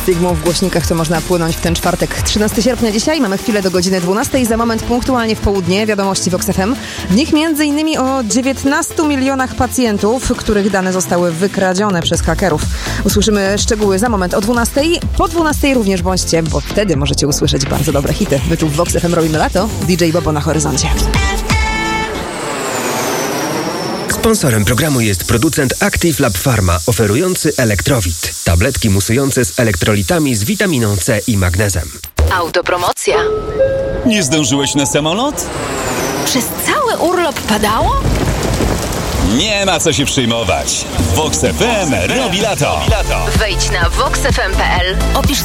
Stigmą w głośnikach to można płynąć w ten czwartek, 13 sierpnia dzisiaj. Mamy chwilę do godziny 12. Za moment punktualnie w południe wiadomości Vox FM. W nich m.in. o 19 milionach pacjentów, których dane zostały wykradzione przez hakerów. Usłyszymy szczegóły za moment o 12. Po 12 również bądźcie, bo wtedy możecie usłyszeć bardzo dobre hity. My tu w Vox FM robimy lato. DJ Bobo na horyzoncie. Sponsorem programu jest producent Active Lab Pharma, oferujący Elektrowit. Tabletki musujące z elektrolitami z witaminą C i magnezem. Autopromocja. Nie zdążyłeś na samolot? Przez cały urlop padało? Nie ma co się przejmować. Vox FM robi lato. Wejdź na voxfm.pl, opisz